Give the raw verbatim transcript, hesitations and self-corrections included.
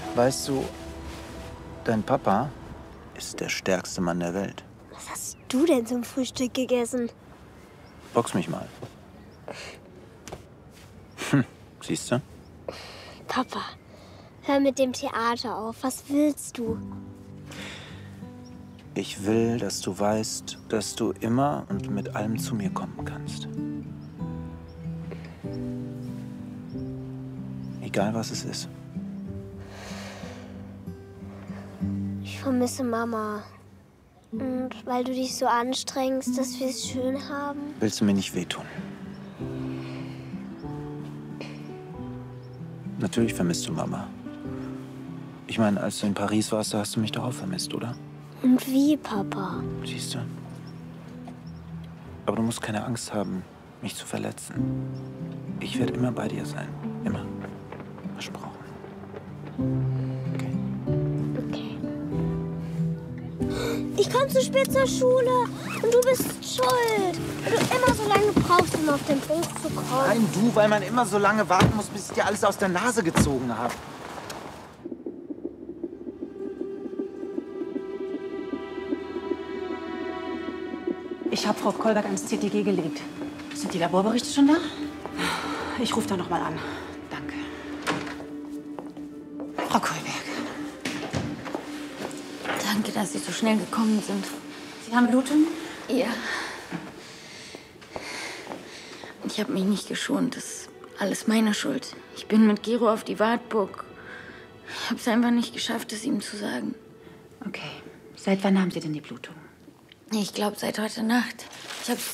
Weißt du, dein Papa ist der stärkste Mann der Welt. Was hast du denn zum Frühstück gegessen? Box mich mal. Hm, siehst du? Papa, hör mit dem Theater auf. Was willst du? Ich will, dass du weißt, dass du immer und mit allem zu mir kommen kannst. Egal, was es ist. Ich vermisse Mama. Und weil du dich so anstrengst, dass wir es schön haben. Willst du mir nicht wehtun? Natürlich vermisst du Mama. Ich meine, als du in Paris warst, da hast du mich doch auch vermisst, oder? Und wie, Papa? Siehst du? Aber du musst keine Angst haben, mich zu verletzen. Ich werde immer bei dir sein. Immer. Versprochen. Okay? Okay. Ich komme zu spät zur Schule und du bist schuld, weil du immer so lange brauchst, um auf den Punkt zu kommen. Nein, du, weil man immer so lange warten muss, bis ich dir alles aus der Nase gezogen habe. Ich habe Frau Kolberg ans C T G gelegt. Sind die Laborberichte schon da? Ich rufe da noch mal an. Danke. Frau Kolberg. Danke, dass Sie so schnell gekommen sind. Sie haben Blutung? Ja. Ich habe mich nicht geschont. Das ist alles meine Schuld. Ich bin mit Gero auf die Wartburg. Ich habe es einfach nicht geschafft, es ihm zu sagen. Okay. Seit wann haben Sie denn die Blutung? Ich glaube, seit heute Nacht. Ich habe